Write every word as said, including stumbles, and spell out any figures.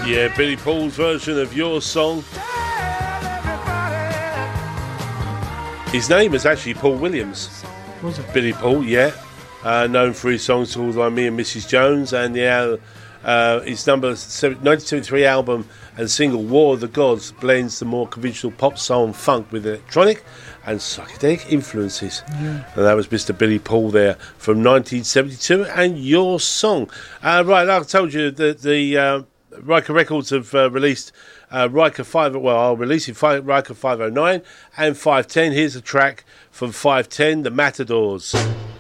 Yeah, Billy Paul's version of Your Song. His name is actually Paul Williams. Was it? Billy Paul, yeah. Uh, known for his songs called Like Me and Missus Jones, and the uh, uh, his number nineteen seventy-three album and single War of the Gods blends the more conventional pop, soul and funk with electronic and psychedelic influences. Yeah. And that was Mister Billy Paul there from nineteen seventy-two and Your Song. Uh, right, like I told you, that the uh, Riker Records have uh, released uh, Riker five, well, I'll release it, five, Riker five oh nine and five ten. Here's a track from five ten, The Matadors.